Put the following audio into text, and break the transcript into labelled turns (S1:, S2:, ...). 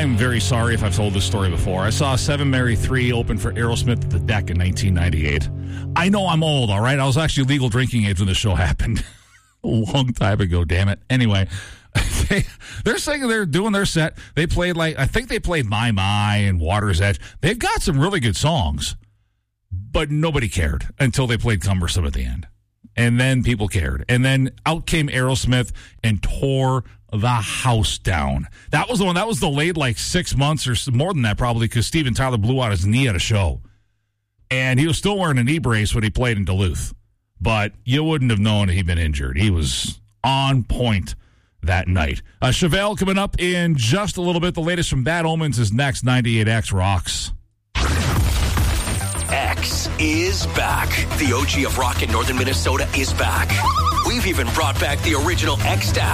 S1: I'm very sorry if I've told this story before. I saw 7 Mary 3 open for Aerosmith at the Deck in 1998. I know I'm old, all right? I was actually legal drinking age when the show happened. A long time ago, damn it. Anyway, they're singing, they're doing their set. They played I think they played My and Water's Edge. They've got some really good songs, but nobody cared until they played Cumbersome at the end. And then people cared. And then out came Aerosmith and tore the house down. That was the one that was delayed 6 months or more than that probably because Steven Tyler blew out his knee at a show. And he was still wearing a knee brace when he played in Duluth. But you wouldn't have known he'd been injured. He was on point that night. Chevelle coming up in just a little bit. The latest from Bad Omens is next. 98X rocks.
S2: X is back. The OG of rock in northern Minnesota is back. We've even brought back the original X staff.